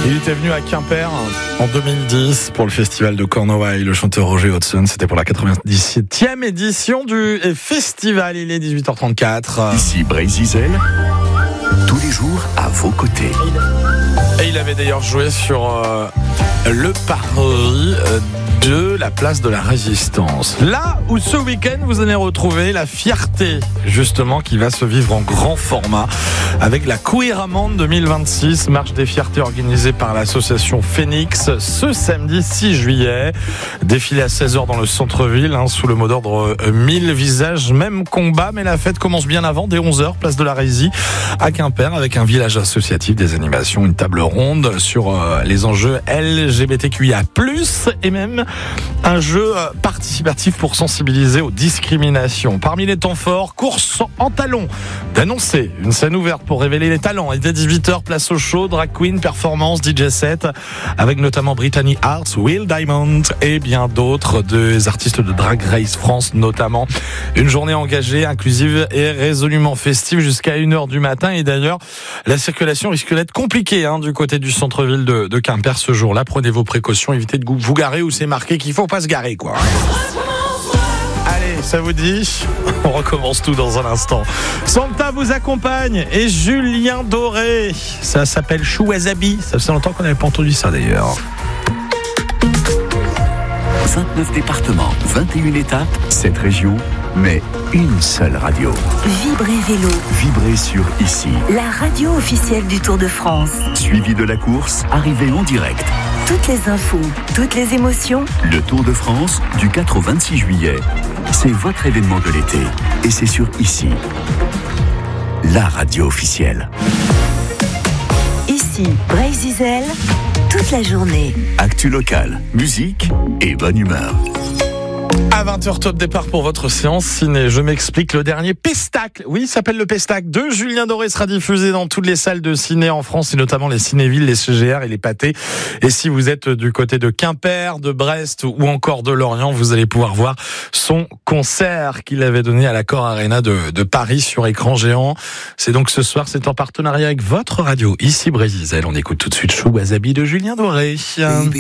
Il était venu à Quimper en 2010 pour le festival de Cornouailles. Le chanteur Roger Hodgson, c'était pour la 97e édition du festival. Il est 18h34. Ici Brésil, tous les jours à vos côtés. Et il avait d'ailleurs joué sur le parvis de la place de la Résistance. Là où ce week-end vous allez retrouver la fierté justement qui va se vivre en grand format avec la Queer Amande 2026, marche des fiertés organisée par l'association Phoenix ce samedi 6 juillet. Défilé à 16h dans le centre-ville sous le mot d'ordre 1000 visages, même combat, mais la fête commence bien avant, dès 11h, place de la Résie à Quimper, avec un village associatif, des animations, une table ronde sur les enjeux LGBTQIA+, et même un jeu participatif pour sensibiliser aux discriminations. Parmi les temps forts, course en talons d'annoncer une scène ouverte pour révéler les talents. Et dès 18h, place au show, drag queen, performance, DJ set, avec notamment Brittany Arts, Will Diamond et bien d'autres, des artistes de Drag Race France notamment. Une journée engagée, inclusive et résolument festive jusqu'à 1h du matin. Et d'ailleurs, la circulation risque d'être compliquée du côté du centre-ville de Quimper ce jour-là. Prenez vos précautions, évitez de vous garer où c'est marqué qu'il faut pas se garer, quoi. Allez, ça vous dit ? On recommence tout dans un instant. Santa vous accompagne et Julien Doré. Ça s'appelle Chou Wasabi. Ça fait longtemps qu'on n'avait pas entendu ça d'ailleurs. 29 départements, 21 étapes, 7 régions, mais une seule radio. Vibrez Vélo. Vibrez sur Ici. La radio officielle du Tour de France. Suivi de la course, arrivée en direct. Toutes les infos, toutes les émotions. Le Tour de France, du 4 au 26 juillet. C'est votre événement de l'été. Et c'est sur Ici. La radio officielle. Ici, Brésil, toute la journée. Actu locale, musique et bonne humeur. À 20h, top départ pour votre séance ciné. Je m'explique, le dernier Pestacle. Oui, il s'appelle le Pestacle de Julien Doré, sera diffusé dans toutes les salles de ciné en France et notamment les cinévilles, les CGR et les Pâtés. Et si vous êtes du côté de Quimper, de Brest ou encore de Lorient, vous allez pouvoir voir son concert qu'il avait donné à l'Accor Arena de Paris sur écran géant. C'est donc ce soir, c'est en partenariat avec votre radio. Ici Brésil, on écoute tout de suite Chou Wasabi de Julien Doré.